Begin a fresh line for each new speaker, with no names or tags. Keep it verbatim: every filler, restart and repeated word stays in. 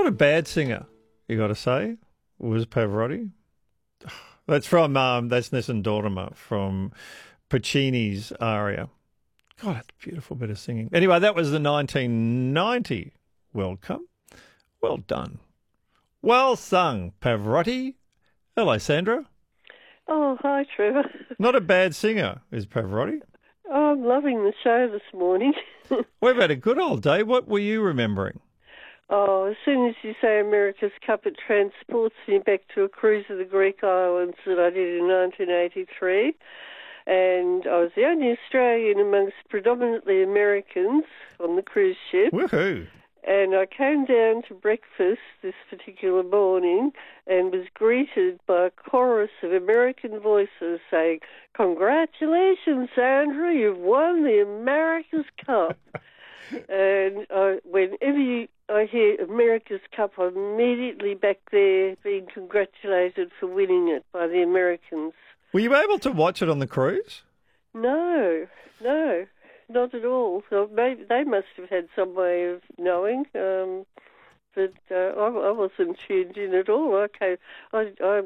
Not a bad singer, you got to say, was Pavarotti. That's from, um, that's Nessun Dorma from Puccini's aria. God, that's a beautiful bit of singing. Anyway, that was the nineteen ninety World Cup. Well done. Well sung, Pavarotti. Hello, Sandra.
Oh, hi, Trevor.
Not a bad singer, is Pavarotti.
Oh, I'm loving the show this morning.
We've had a good old day. What were you remembering?
Oh, as soon as you say America's Cup, it transports me back to a cruise of the Greek islands that I did in nineteen eighty-three. And I was the only Australian amongst predominantly Americans on the cruise ship.
Woohoo!
And I came down to breakfast this particular morning and was greeted by a chorus of American voices saying, "Congratulations, Sandra, you've won the America's Cup." And uh, whenever you, I hear America's Cup, I'm immediately back there being congratulated for winning it by the Americans.
Were you able to watch it on the cruise?
No, no. Not at all. So maybe they must have had some way of knowing, um, but uh, I, I wasn't tuned in at all. Okay, I, I